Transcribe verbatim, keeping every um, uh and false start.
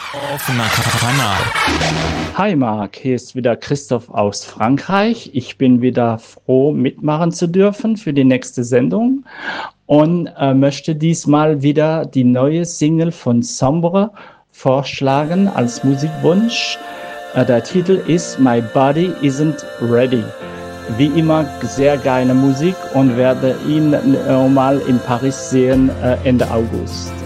Offener Kanal. Hi Marc, hier ist wieder Christoph aus Frankreich. Ich bin wieder froh, mitmachen zu dürfen für die nächste Sendung und äh, möchte diesmal wieder die neue Single von Sombre vorschlagen als Musikwunsch. Äh, der Titel ist My Body Isn't Ready. Wie immer sehr geile Musik und werde ihn äh, mal in Paris sehen äh, Ende August.